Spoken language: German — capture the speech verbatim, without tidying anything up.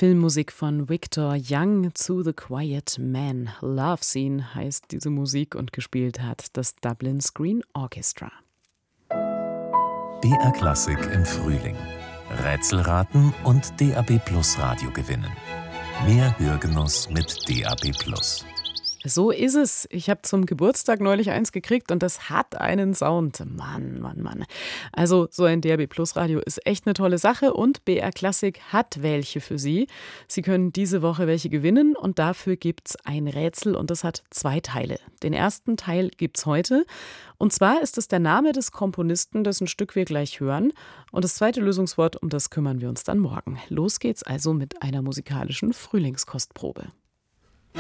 Filmmusik von Victor Young, To the Quiet Man. Love Scene heißt diese Musik und gespielt hat das Dublin Screen Orchestra. B R Klassik im Frühling. Rätselraten und D A B Plus Radio gewinnen. Mehr Hörgenuss mit D A B Plus. So ist es. Ich habe zum Geburtstag neulich eins gekriegt und das hat einen Sound. Mann, Mann, Mann. Also so ein D A B Plus Radio ist echt eine tolle Sache und B R Klassik hat welche für Sie. Sie können diese Woche welche gewinnen und dafür gibt's ein Rätsel und das hat zwei Teile. Den ersten Teil gibt's heute und zwar ist es der Name des Komponisten, dessen Stück wir gleich hören. Und das zweite Lösungswort, um das kümmern wir uns dann morgen. Los geht's also mit einer musikalischen Frühlingskostprobe.